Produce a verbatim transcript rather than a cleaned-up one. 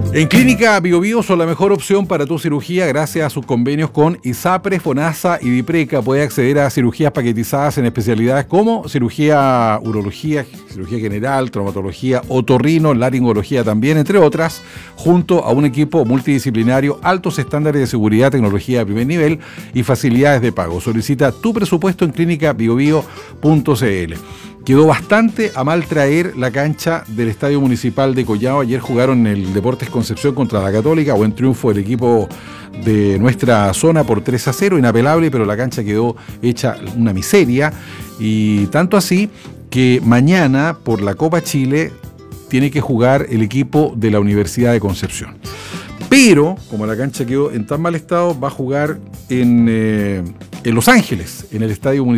En Clínica Bio Bio son la mejor opción para tu cirugía gracias a sus convenios con ISAPRE, FONASA y DIPRECA. Puedes acceder a cirugías paquetizadas en especialidades como cirugía urología, cirugía general, traumatología, otorrino, laringología también, entre otras, junto a un equipo multidisciplinario, altos estándares de seguridad, tecnología de primer nivel y facilidades de pago. Solicita tu presupuesto en clínica bio bio punto c l. Quedó bastante a mal traer la cancha del Estadio Municipal de Collao. Ayer jugaron el Deportes Concepción contra la Católica, buen triunfo del equipo de nuestra zona por tres a cero, inapelable, pero la cancha quedó hecha una miseria, y tanto así que mañana por la Copa Chile tiene que jugar el equipo de la Universidad de Concepción. Pero, como la cancha quedó en tan mal estado, va a jugar en, eh, en Los Ángeles, en el Estadio Municipal